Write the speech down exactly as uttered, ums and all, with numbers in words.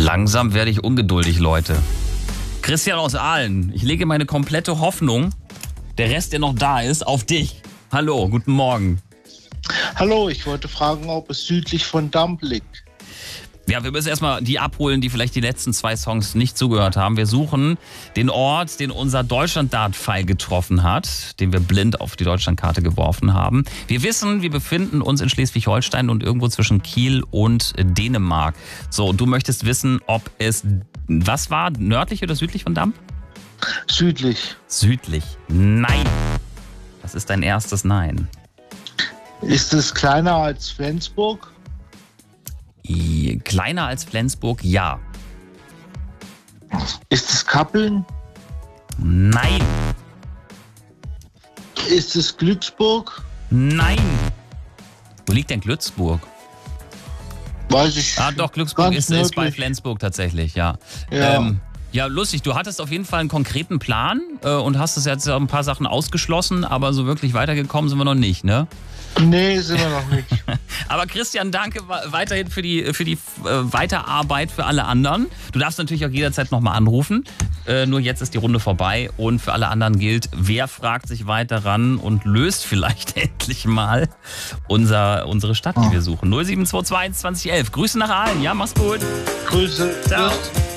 Langsam werde ich ungeduldig, Leute. Christian aus Aalen, ich lege meine komplette Hoffnung, der Rest, der noch da ist, auf dich. Hallo, guten Morgen. Hallo, ich wollte fragen, ob es südlich von Damm liegt. Ja, wir müssen erstmal die abholen, die vielleicht die letzten zwei Songs nicht zugehört haben. Wir suchen den Ort, den unser Deutschland-Dart-Pfeil getroffen hat, den wir blind auf die Deutschlandkarte geworfen haben. Wir wissen, wir befinden uns in Schleswig-Holstein und irgendwo zwischen Kiel und Dänemark. So, du möchtest wissen, ob es, was war, nördlich oder südlich von Damm? Südlich. Südlich. Nein. Das ist dein erstes Nein. Ist es kleiner als Flensburg? Kleiner als Flensburg, ja. Ist es Kappeln? Nein. Ist es Glücksburg? Nein. Wo liegt denn Glücksburg? Weiß ich. Ah, doch, Glücksburg ist, ist bei nördlich. Flensburg tatsächlich, ja. Ja. Ähm, ja, lustig. Du hattest auf jeden Fall einen konkreten Plan äh, und hast es jetzt ein paar Sachen ausgeschlossen, aber so wirklich weitergekommen sind wir noch nicht, ne? Nee, sind wir noch nicht. Aber Christian, danke weiterhin für die, für die äh, Weiterarbeit für alle anderen. Du darfst natürlich auch jederzeit nochmal anrufen. Äh, nur jetzt ist die Runde vorbei und für alle anderen gilt, wer fragt sich weiter ran und löst vielleicht endlich mal unser, unsere Stadt, die wir suchen. null sieben zwei zwei eins zwanzig elf. Grüße nach Aalen, ja, mach's gut. Grüße. Ciao. Tschüss.